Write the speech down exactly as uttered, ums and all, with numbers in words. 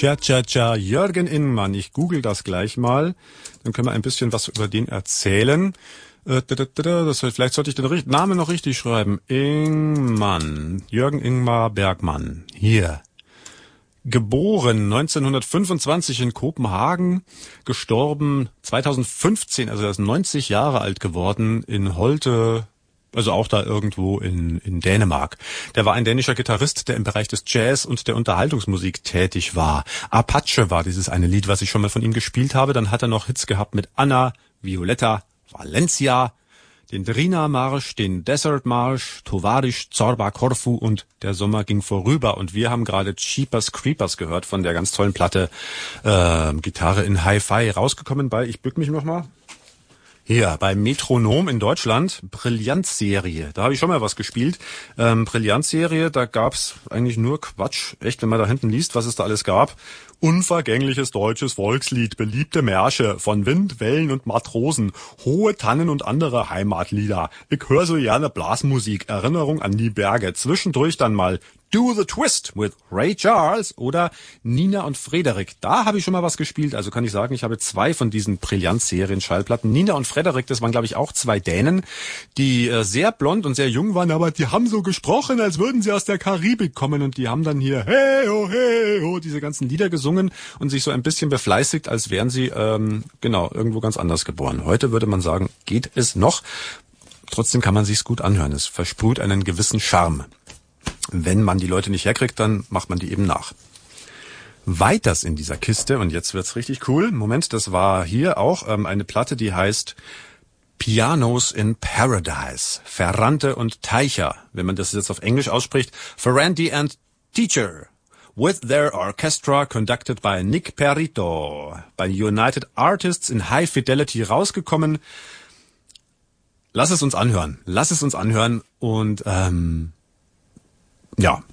Tja, tja, tja, Jürgen Ingmann. Ich google das gleich mal. Dann können wir ein bisschen was über den erzählen. Äh, das, vielleicht sollte ich den Namen noch richtig schreiben. Ingmann. Jürgen Ingmar Bergmann. Hier. Geboren neunzehnhundertfünfundzwanzig in Kopenhagen, gestorben zweitausendfünfzehn, also er ist neunzig Jahre alt geworden in Holte, also auch da irgendwo in, in Dänemark. Der war ein dänischer Gitarrist, der im Bereich des Jazz und der Unterhaltungsmusik tätig war. Apache war dieses eine Lied, was ich schon mal von ihm gespielt habe. Dann hat er noch Hits gehabt mit Anna, Violetta, Valencia, den Drina-Marsch, den Desert-Marsch, Tovarisch, Zorba, Korfu und Der Sommer ging vorüber. Und wir haben gerade Jeepers Creepers gehört von der ganz tollen Platte äh, Gitarre in Hi-Fi, rausgekommen bei, ich bück mich nochmal, hier, bei Metronom in Deutschland, Brillanz-Serie. Da habe ich schon mal was gespielt. Ähm, Brillanz-Serie, da gab's eigentlich nur Quatsch. Echt, wenn man da hinten liest, was es da alles gab. Unvergängliches deutsches Volkslied, beliebte Märsche von Wind, Wellen und Matrosen, hohe Tannen und andere Heimatlieder. Ich höre so gerne Blasmusik, Erinnerung an die Berge. Zwischendurch dann mal Do the Twist with Ray Charles oder Nina und Frederik. Da habe ich schon mal was gespielt, also kann ich sagen, ich habe zwei von diesen Brillanz-Serien-Schallplatten. Nina und Frederik, das waren, glaube ich, auch zwei Dänen, die äh, sehr blond und sehr jung waren, aber die haben so gesprochen, als würden sie aus der Karibik kommen und die haben dann hier hey ho hey ho diese ganzen Lieder gesungen und sich so ein bisschen befleißigt, als wären sie ähm, genau irgendwo ganz anders geboren. Heute würde man sagen, geht es noch. Trotzdem kann man sich's gut anhören. Es versprüht einen gewissen Charme. Wenn man die Leute nicht herkriegt, dann macht man die eben nach. Weiters in dieser Kiste, und jetzt wird's richtig cool. Moment, das war hier auch ähm, eine Platte, die heißt Pianos in Paradise. Ferrante und Teicher, wenn man das jetzt auf Englisch ausspricht. Ferrante and Teacher. With their orchestra conducted by Nick Perito. Bei United Artists in High Fidelity rausgekommen. Lass es uns anhören. Lass es uns anhören und ähm, ja,